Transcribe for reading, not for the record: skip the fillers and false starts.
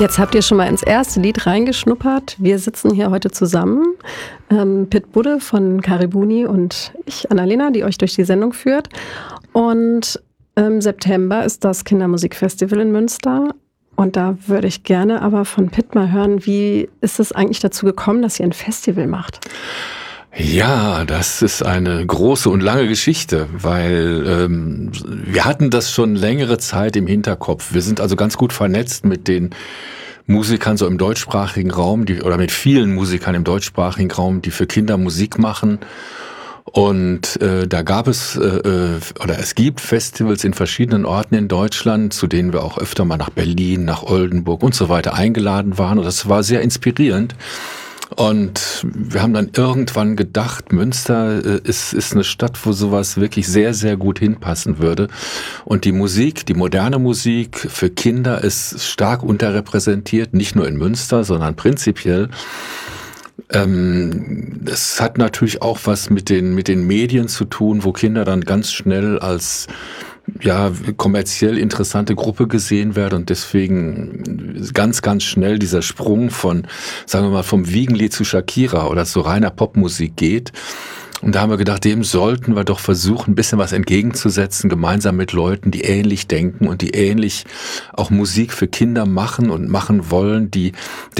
Jetzt habt ihr schon mal ins erste Lied reingeschnuppert. Wir sitzen hier heute zusammen. Pit Budde von Karibuni und ich, Annalena, die euch durch die Sendung führt. Und im September ist das Kindermusikfestival in Münster. Und da würde ich gerne aber von Pit mal hören, wie ist es eigentlich dazu gekommen, dass ihr ein Festival macht? Ja, das ist eine große und lange Geschichte, weil wir hatten das schon längere Zeit im Hinterkopf. Wir sind also ganz gut vernetzt mit den Musikern so im deutschsprachigen Raum, oder mit vielen Musikern im deutschsprachigen Raum, die für Kinder Musik machen. Und da gab es oder es gibt Festivals in verschiedenen Orten in Deutschland, zu denen wir auch öfter mal nach Berlin, nach Oldenburg und so weiter eingeladen waren. Und das war sehr inspirierend. Und wir haben dann irgendwann gedacht, Münster ist eine Stadt, wo sowas wirklich sehr, sehr gut hinpassen würde. Und die Musik, die moderne Musik für Kinder ist stark unterrepräsentiert, nicht nur in Münster, sondern prinzipiell. Es hat natürlich auch was mit den Medien zu tun, wo Kinder dann ganz schnell als kommerziell interessante Gruppe gesehen werden und deswegen ganz, ganz schnell dieser Sprung von, sagen wir mal, vom Wiegenlied zu Shakira oder zu reiner Popmusik geht. Und da haben wir gedacht, dem sollten wir doch versuchen, ein bisschen was entgegenzusetzen, gemeinsam mit Leuten, die ähnlich denken und die ähnlich auch Musik für Kinder machen und machen wollen, die